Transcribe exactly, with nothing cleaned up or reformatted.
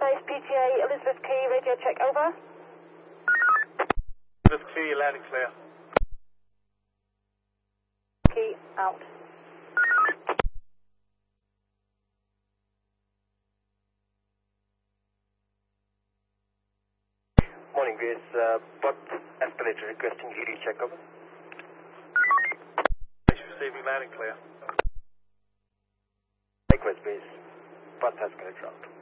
Base P T A, Elizabeth Key, radio check, over. Elizabeth Key, you're landing clear. Key, out. Morning, Grace. Uh, Bot escalator requesting G D check, over. Receiving landing clear. Likewise, Grace. Bot escalator out.